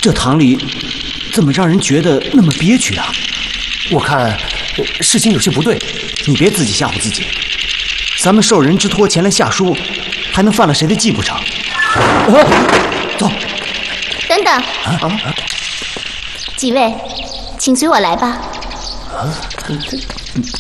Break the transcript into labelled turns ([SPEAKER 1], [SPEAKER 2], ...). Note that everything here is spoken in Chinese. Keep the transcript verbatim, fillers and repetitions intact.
[SPEAKER 1] 这堂里怎么让人觉得那么憋屈啊？
[SPEAKER 2] 我看事情有些不对。
[SPEAKER 1] 你别自己吓唬自己。咱们受人之托前来下书，还能犯了谁的忌不成？啊，走。
[SPEAKER 3] 等等，
[SPEAKER 1] 啊，
[SPEAKER 3] 几位，请随我来吧。
[SPEAKER 2] 啊，这